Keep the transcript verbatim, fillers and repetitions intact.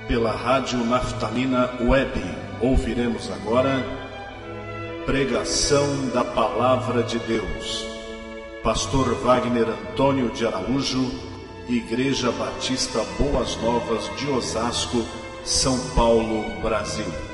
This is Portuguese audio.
Pela Rádio Naftalina Web, ouviremos agora Pregação da Palavra de Deus. Pastor Wagner Antônio de Araújo, Igreja Batista Boas Novas de Osasco, São Paulo, Brasil.